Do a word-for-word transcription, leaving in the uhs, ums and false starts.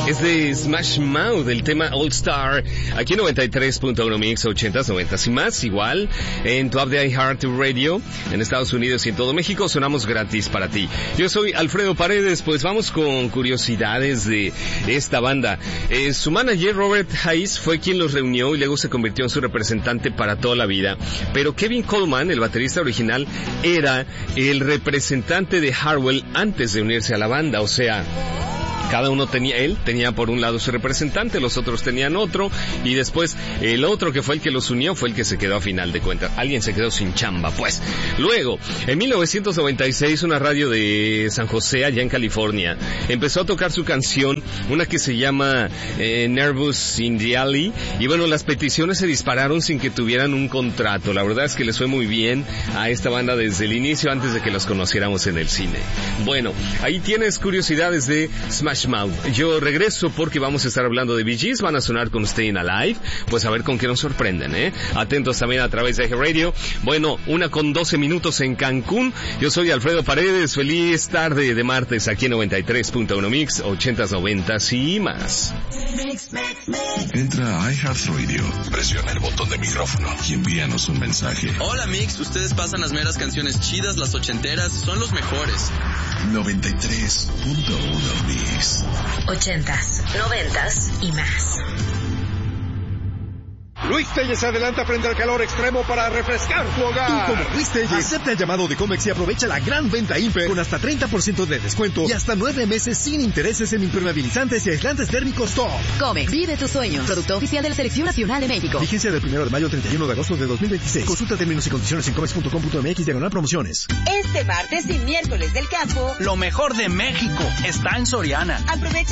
Es de Smash Mouth, el tema All Star, aquí en noventa y tres punto uno Mix, ochentas, noventas y más, igual, en tu app de iHeartRadio, en Estados Unidos y en todo México, sonamos gratis para ti. Yo soy Alfredo Paredes, pues vamos con curiosidades de esta banda. Eh, su manager, Robert Hayes, fue quien los reunió y luego se convirtió en su representante para toda la vida. Pero Kevin Coleman, el baterista original, era el representante de Hardwell antes de unirse a la banda, o sea... Cada uno tenía, él tenía por un lado su representante, los otros tenían otro, y después el otro que fue el que los unió fue el que se quedó a final de cuentas. Alguien se quedó sin chamba, pues. Luego, en mil novecientos noventa y seis, una radio de San José, allá en California, empezó a tocar su canción, una que se llama eh, Nervous in the Alley, y bueno, las peticiones se dispararon sin que tuvieran un contrato. La verdad es que les fue muy bien a esta banda desde el inicio, antes de que los conociéramos en el cine. Bueno, ahí tienes curiosidades de Smash Mouth. Yo regreso porque vamos a estar hablando de Bee Gees, van a sonar con Staying Alive, pues a ver con qué nos sorprenden, ¿eh? Atentos también a través de iHeartRadio. Bueno, una con doce minutos en Cancún. Yo soy Alfredo Paredes, feliz tarde de martes aquí en noventa y tres punto uno Mix, ochentas, noventas y más. Entra a iHeartRadio, presiona el botón de micrófono y envíanos un mensaje. Hola Mix, ustedes pasan las meras canciones chidas, las ochenteras, son los mejores. noventa y tres punto uno Mix. Ochentas, noventas y más. Luis Telles se adelanta frente al calor extremo para refrescar tu hogar. Tú como Luis Telles, acepta el llamado de Comex y aprovecha la gran venta Imper con hasta treinta por ciento de descuento y hasta nueve meses sin intereses en impermeabilizantes y aislantes térmicos Top. Comex, vive tus sueños. Producto oficial de la Selección Nacional de México. Vigencia del primero de mayo al treinta y uno de agosto de dos mil veintiséis. Consulta términos y condiciones en comex punto com punto mx diagonal promociones. Este martes y miércoles del campo, lo mejor de México está en Soriana. Aprovecha